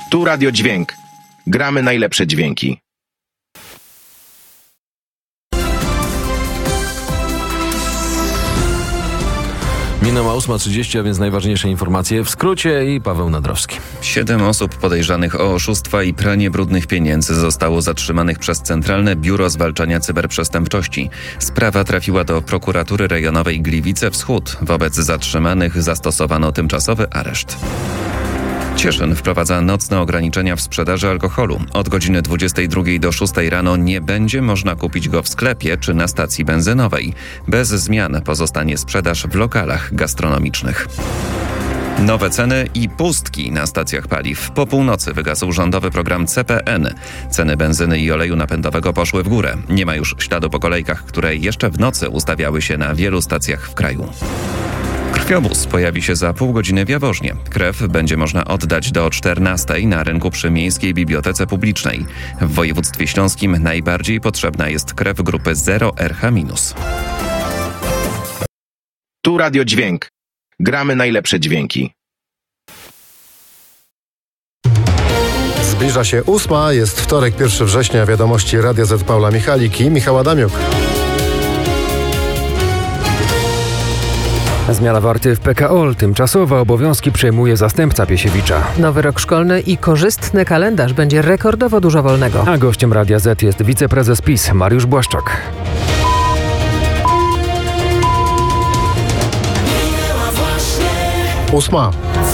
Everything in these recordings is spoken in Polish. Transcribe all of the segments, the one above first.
Tu Radio Dźwięk. Gramy najlepsze dźwięki. Minęła 8:30, a więc najważniejsze informacje w skrócie i Paweł Nadrowski. 7 osób podejrzanych o oszustwa i pranie brudnych pieniędzy zostało zatrzymanych przez Centralne Biuro Zwalczania Cyberprzestępczości. Sprawa trafiła do prokuratury rejonowej Gliwice Wschód. Wobec zatrzymanych zastosowano tymczasowy areszt. Cieszyn wprowadza nocne ograniczenia w sprzedaży alkoholu. Od godziny 22 do 6 rano nie będzie można kupić go w sklepie czy na stacji benzynowej. Bez zmian pozostanie sprzedaż w lokalach gastronomicznych. Nowe ceny i pustki na stacjach paliw. Po północy wygasł rządowy program CPN. Ceny benzyny i oleju napędowego poszły w górę. Nie ma już śladu po kolejkach, które jeszcze w nocy ustawiały się na wielu stacjach w kraju. Krwiobóz pojawi się za pół godziny w Jaworznie. Krew będzie można oddać do 14 na rynku przy Miejskiej Bibliotece Publicznej. W województwie śląskim najbardziej potrzebna jest krew grupy 0RH-. Tu Radio Dźwięk. Gramy najlepsze dźwięki. Zbliża się 8, jest wtorek, 1 września, wiadomości Radia Z. Paula Michalik i Michał Adamiuk. Zmiana warty w PKOL. Tymczasowo obowiązki przejmuje zastępca Piesiewicza. Nowy rok szkolny i korzystny kalendarz. Będzie rekordowo dużo wolnego. A gościem Radia Z jest wiceprezes PiS Mariusz Błaszczak. Ósma.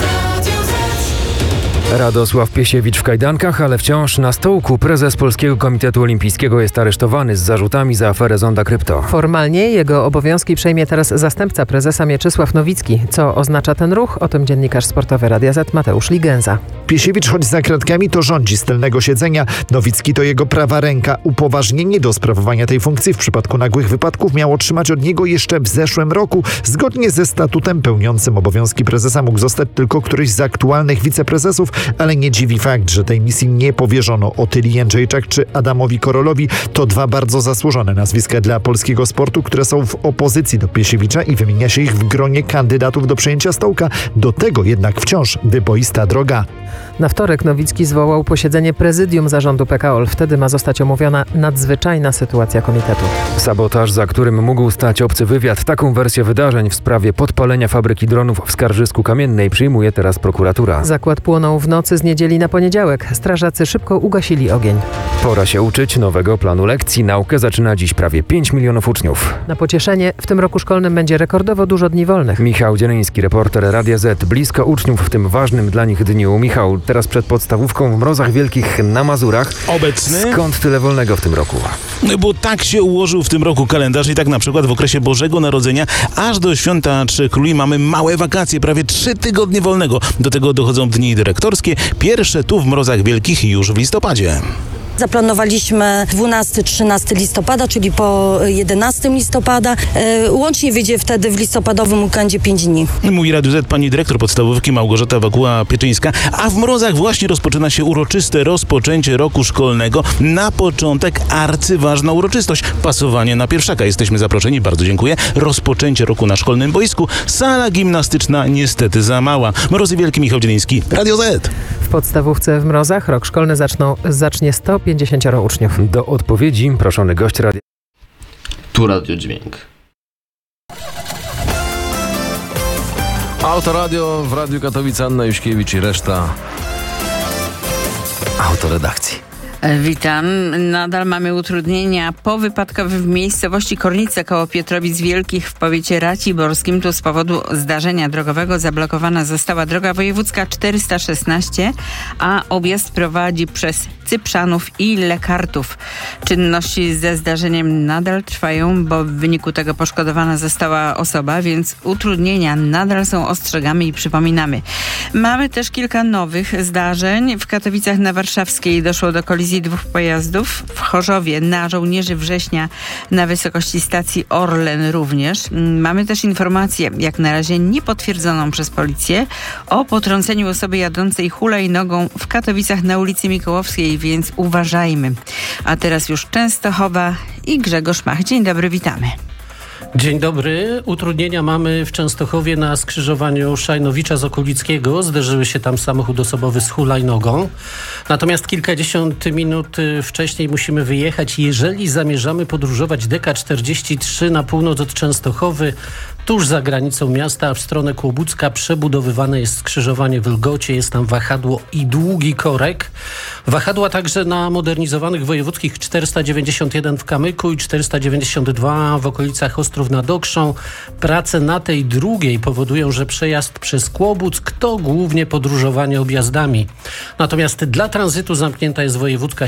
Radosław Piesiewicz w kajdankach, ale wciąż na stołku. Prezes Polskiego Komitetu Olimpijskiego jest aresztowany z zarzutami za aferę Zonda Krypto. Formalnie jego obowiązki przejmie teraz zastępca prezesa Mieczysław Nowicki. Co oznacza ten ruch? O tym dziennikarz sportowy Radia Z Mateusz Ligenza. Piesiewicz, choć za kratkami, to rządzi z tylnego siedzenia. Nowicki to jego prawa ręka. Upoważnienie do sprawowania tej funkcji w przypadku nagłych wypadków miał otrzymać od niego jeszcze w zeszłym roku. Zgodnie ze statutem pełniącym obowiązki prezesa mógł zostać tylko któryś z aktualnych wiceprezesów, ale nie dziwi fakt, że tej misji nie powierzono Otylii Jędrzejczak czy Adamowi Korolowi. To dwa bardzo zasłużone nazwiska dla polskiego sportu, które są w opozycji do Piesiewicza i wymienia się ich w gronie kandydatów do przejęcia stołka. Do tego jednak wciąż wyboista droga. Na wtorek Nowicki zwołał posiedzenie prezydium zarządu PKOL. Wtedy ma zostać omówiona nadzwyczajna sytuacja komitetu. Sabotaż, za którym mógł stać obcy wywiad. Taką wersję wydarzeń w sprawie podpalenia fabryki dronów w Skarżysku-Kamiennej przyjmuje teraz prokuratura. Zakład płonął w nocy z niedzieli na poniedziałek. Strażacy szybko ugasili ogień. Pora się uczyć nowego planu lekcji. Naukę zaczyna dziś prawie 5 milionów uczniów. Na pocieszenie w tym roku szkolnym będzie rekordowo dużo dni wolnych. Michał Dzieleński, reporter Radia Z. Blisko uczniów w tym ważnym dla nich dniu. Michał, teraz przed podstawówką w Mrozach Wielkich na Mazurach. Obecny? Skąd tyle wolnego w tym roku? Bo tak się ułożył w tym roku kalendarz i tak na przykład w okresie Bożego Narodzenia aż do Święta Trzech Króli mamy małe wakacje, prawie 3 tygodnie wolnego. Do tego dochodzą dni dyrektorskie, pierwsze tu w Mrozach Wielkich już w listopadzie. Zaplanowaliśmy 12-13 listopada, czyli po 11 listopada. Łącznie wyjdzie wtedy w listopadowym weekendzie 5 dni. Mówi Radiu Z pani dyrektor podstawówki Małgorzata Wakuła-Pieczyńska, a w Mrozach właśnie rozpoczyna się uroczyste rozpoczęcie roku szkolnego. Na początek arcyważna uroczystość. Pasowanie na pierwszaka. Jesteśmy zaproszeni, bardzo dziękuję. Rozpoczęcie roku na szkolnym boisku. Sala gimnastyczna niestety za mała. Mrozy Wielki, Michał Dzieliński, Radio Z. W podstawówce w Mrozach rok szkolny zacznie 150 uczniów. Do odpowiedzi proszony gość radia. Tu Radio Dźwięk. Autoradio w Radiu Katowice, Anna Juśkiewicz i reszta autoredakcji. Witam. Nadal mamy utrudnienia powypadkowe w miejscowości Kornice koło Pietrowic Wielkich w powiecie raciborskim. Tu z powodu zdarzenia drogowego zablokowana została droga wojewódzka 416, a objazd prowadzi przez Cyprzanów i Lekartów. Czynności ze zdarzeniem nadal trwają, bo w wyniku tego poszkodowana została osoba, więc utrudnienia nadal są ostrzegamy i przypominamy. Mamy też kilka nowych zdarzeń. W Katowicach na Warszawskiej doszło do kolizji 2 pojazdów. W Chorzowie na Żołnierzy Września na wysokości stacji Orlen również. Mamy też informację, jak na razie niepotwierdzoną przez policję, o potrąceniu osoby jadącej hulajnogą w Katowicach na ulicy Mikołowskiej, więc uważajmy. A teraz już Częstochowa i Grzegorz Mach. Dzień dobry, witamy. Dzień dobry. Utrudnienia mamy w Częstochowie na skrzyżowaniu Szajnowicza z Okulickiego. Zderzyły się tam samochód osobowy z hulajnogą. Natomiast kilkadziesiąt minut wcześniej musimy wyjechać. Jeżeli zamierzamy podróżować DK43 na północ od Częstochowy, tuż za granicą miasta, a w stronę Kłobucka przebudowywane jest skrzyżowanie w Lgocie. Jest tam wahadło i długi korek. Wahadła także na modernizowanych wojewódzkich 491 w Kamyku i 492 w okolicach Ostrów nad Okrzą. Prace na tej drugiej powodują, że przejazd przez Kłobuck to głównie podróżowanie objazdami. Natomiast dla tranzytu zamknięta jest wojewódzka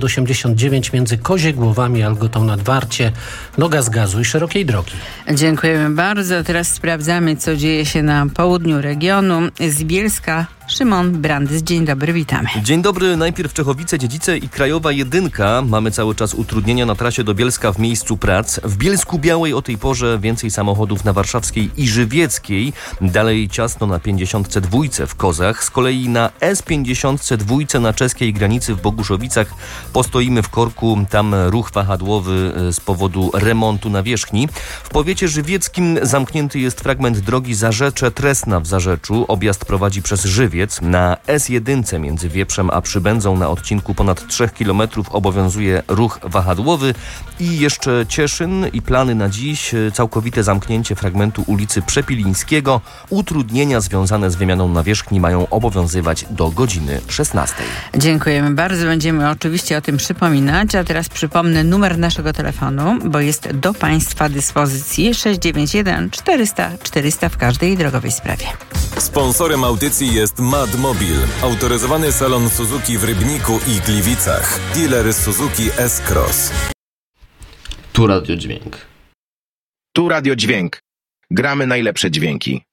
789 między Koziegłowami a Lgotą nad Warcie. Noga z gazu i szerokiej drogi. Dziękujemy bardzo. Teraz sprawdzamy, co dzieje się na południu regionu. Z Bielska Szymon Brandys. Dzień dobry, witamy. Dzień dobry. Najpierw Czechowice-Dziedzice i Krajowa Jedynka. Mamy cały czas utrudnienia na trasie do Bielska w miejscu prac. W Bielsku-Białej o tej porze więcej samochodów na Warszawskiej i Żywieckiej. Dalej ciasno na 52 w Kozach. Z kolei na S52 na czeskiej granicy w Boguszowicach postoimy w korku. Tam ruch wahadłowy z powodu remontu nawierzchni. W powiecie żywieckim zamknięty jest fragment drogi Zarzecze-Tresna w Zarzeczu. Objazd prowadzi przez Żywiec. Na S1 między Wieprzem a Przybędzą na odcinku ponad 3 km obowiązuje ruch wahadłowy. I jeszcze Cieszyn i plany na dziś. Całkowite zamknięcie fragmentu ulicy Przepilińskiego. Utrudnienia związane z wymianą nawierzchni mają obowiązywać do godziny 16. Dziękujemy bardzo. Będziemy oczywiście o tym przypominać. A teraz przypomnę numer naszego telefonu, bo jest do Państwa dyspozycji 691 400 400 w każdej drogowej sprawie. Sponsorem audycji jest Madmobil, autoryzowany salon Suzuki w Rybniku i Gliwicach. Dealer Suzuki S-Cross. Tu Radio Dźwięk. Tu Radio Dźwięk. Gramy najlepsze dźwięki.